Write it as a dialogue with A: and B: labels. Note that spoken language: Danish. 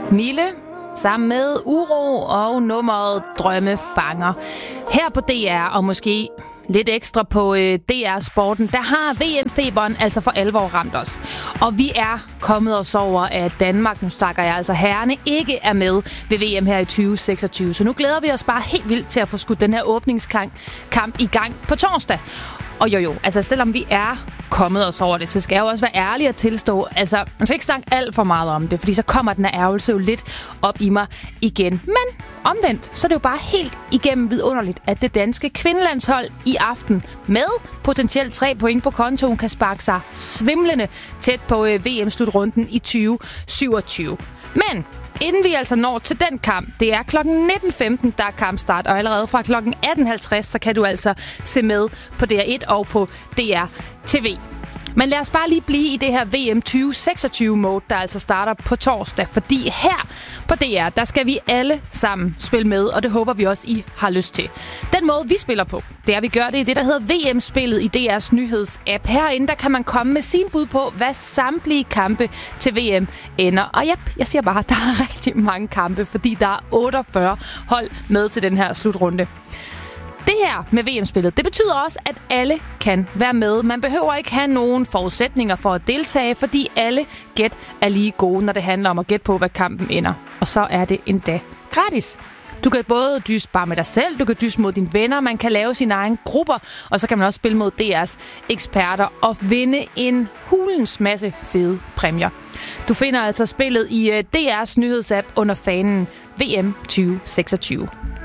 A: Mille sammen med Uro og nummeret Drømmefanger. Her på DR, og måske lidt ekstra på DR Sporten, der har VM-feberen altså for alvor ramt os. Og vi er kommet os over, at Danmark, nu snakker jeg altså herrerne, ikke er med ved VM her i 2026. Så nu glæder vi os bare helt vildt til at få skudt den her åbningskamp i gang på torsdag. Og jo, altså selvom vi er kommet os over det, så skal jeg jo også være ærlig at tilstå, altså man skal ikke snakke alt for meget om det, fordi så kommer den her ærgelse jo lidt op i mig igen. Men omvendt, så er det jo bare helt igennem vidunderligt, at det danske kvindelandshold i aften med potentielt 3 point på kontoen kan sparke sig svimlende tæt på VM-slutrunden i 2027. Men inden vi altså når til den kamp, det er kl. 19.15, der er kampstart, og allerede fra kl. 18.50, så kan du altså se med på DR1 og på DR TV. Men lad os bare lige blive i det her VM 2026-mode, der altså starter på torsdag. Fordi her på DR, der skal vi alle sammen spille med, og det håber vi også, I har lyst til. Den måde, vi spiller på, det er, at vi gør det i det, der hedder VM-spillet i DR's nyhedsapp. Herinde, der kan man komme med sin bud på, hvad samtlige kampe til VM ender. Og ja, jeg siger bare, at der er rigtig mange kampe, fordi der er 48 hold med til den her slutrunde. Det her med VM-spillet, det betyder også, at alle kan være med. Man behøver ikke have nogen forudsætninger for at deltage, fordi alle gæt er lige gode, når det handler om at gætte på, hvad kampen ender. Og så er det endda gratis. Du kan både dyste bare med dig selv, du kan dyste mod dine venner, man kan lave sine egne grupper, og så kan man også spille mod DR's eksperter og vinde en hulens masse fede præmier. Du finder altså spillet i DR's nyhedsapp under fanen VM 2026.